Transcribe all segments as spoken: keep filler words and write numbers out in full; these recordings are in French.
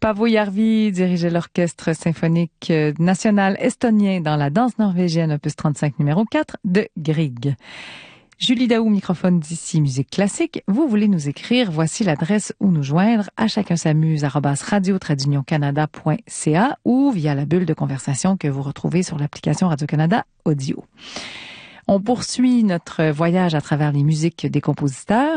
Paavo Järvi dirigeait l'Orchestre symphonique national estonien dans la danse norvégienne opus trente-cinq numéro quatre de Grieg. Julie Daou, microphone d'ici Musique Classique. Vous voulez nous écrire, voici l'adresse où nous joindre à chacun s'amuse arobase radio trait d'union canada point c a ou via la bulle de conversation que vous retrouvez sur l'application Radio-Canada Audio. On poursuit notre voyage à travers les musiques des compositeurs.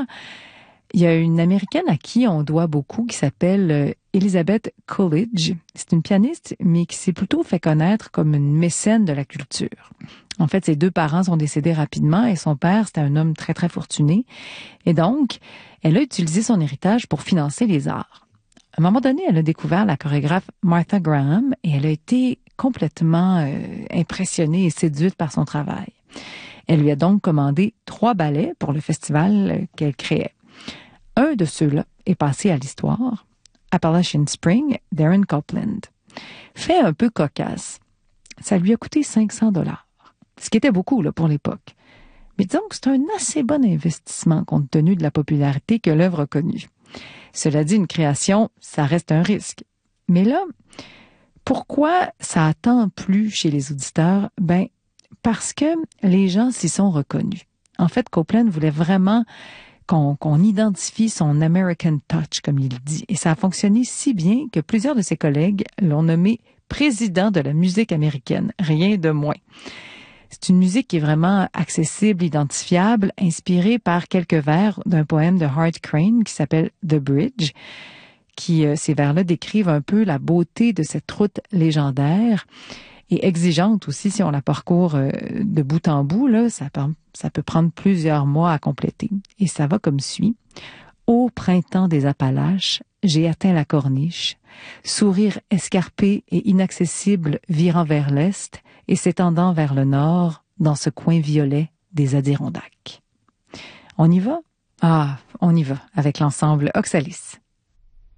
Il y a une Américaine à qui on doit beaucoup qui s'appelle Elizabeth Coolidge. C'est une pianiste, mais qui s'est plutôt fait connaître comme une mécène de la culture. En fait, ses deux parents sont décédés rapidement et son père, c'était un homme très, très fortuné. Et donc, elle a utilisé son héritage pour financer les arts. À un moment donné, elle a découvert la chorégraphe Martha Graham et elle a été complètement euh, impressionnée et séduite par son travail. Elle lui a donc commandé trois ballets pour le festival qu'elle créait. Un de ceux-là est passé à l'histoire, Appalachian Spring, Darren Copeland. Fait un peu cocasse, ça lui a coûté cinq cents dollars, ce qui était beaucoup là, pour l'époque. Mais disons que c'est un assez bon investissement compte tenu de la popularité que l'œuvre a connue. Cela dit, une création, ça reste un risque. Mais là, pourquoi ça a tant plu chez les auditeurs? Ben, parce que les gens s'y sont reconnus. En fait, Copeland voulait vraiment qu'on, qu'on identifie son American touch, comme il dit. Et ça a fonctionné si bien que plusieurs de ses collègues l'ont nommé président de la musique américaine, rien de moins. C'est une musique qui est vraiment accessible, identifiable, inspirée par quelques vers d'un poème de Hart Crane qui s'appelle The Bridge, qui, euh, ces vers-là décrivent un peu la beauté de cette route légendaire et exigeante aussi si on la parcourt euh, de bout en bout, là, ça peut, ça peut prendre plusieurs mois à compléter. Et ça va comme suit. Ô printemps des Appalaches, j'ai atteint la corniche, sourire escarpé et inaccessible virant vers l'est et s'étendant vers le nord dans ce coin violet des Adirondacks. On y va? Ah, on y va avec l'ensemble Oxalis.